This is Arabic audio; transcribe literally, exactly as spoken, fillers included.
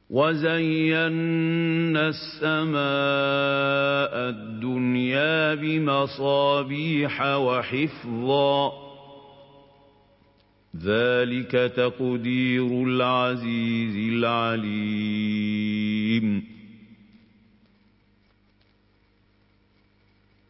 وَزَيَّنَّا السَّمَاءَ الدُّنْيَا بِمَصَابِيحَ وَحِفْظًا ۚ ذَلِكَ تَقْدِيرُ الْعَزِيزِ الْعَلِيمِ